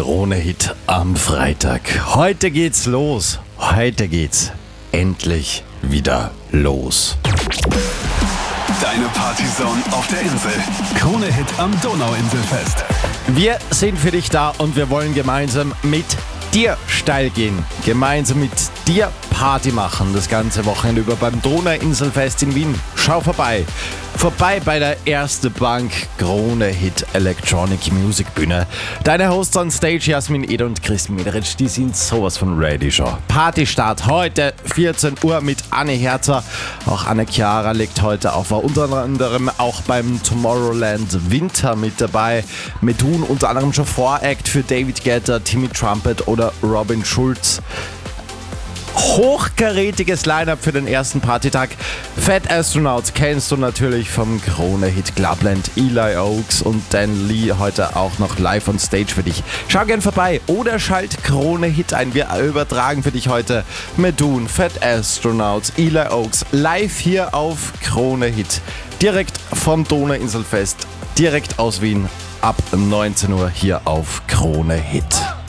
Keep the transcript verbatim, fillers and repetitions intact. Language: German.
Krone-Hit am Freitag. Heute geht's los. Heute geht's endlich wieder los. Deine Partyzone auf der Insel. Krone-Hit am Donauinselfest. Wir sind für dich da und wir wollen gemeinsam mit dir steil gehen. Gemeinsam mit dir Party machen. Das ganze Wochenende über beim Donauinselfest in Wien. Schau vorbei. Vorbei bei der Erste Bank Krone-Hit Electronic Music Bühne. Deine Hosts on Stage, Jasmin Eder und Chris Mederitsch, die sind sowas von ready schon. Partystart heute vierzehn Uhr mit Anne Herzer. Auch Anne Chiara legt heute auf, war unter anderem auch beim Tomorrowland Winter mit dabei. Medun unter anderem schon Voract für David Guetta, Timmy Trumpet oder Robin Schulz. Hochkarätiges Line-Up für den ersten Partytag. Fat Astronauts kennst du natürlich vom Krone-Hit Clubland, Eli Oaks und Dan Lee heute auch noch live on Stage für dich. Schau gern vorbei oder schalt Krone-Hit ein. Wir übertragen für dich heute Medun, Fat Astronauts, Eli Oaks live hier auf Krone-Hit. Direkt vom Donauinselfest, direkt aus Wien ab neunzehn Uhr hier auf Krone-Hit.